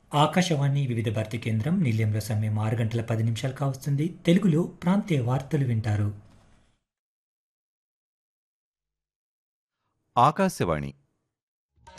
ఆకాశవాణి వివిధ భారతి కేంద్రం నిలయంలో సమయం 6 గంటల 10 నిమిషాలు కావస్తుంది. తెలుగులో ప్రాంతీయ వార్తలు వింటారు. ఆకాశవాణి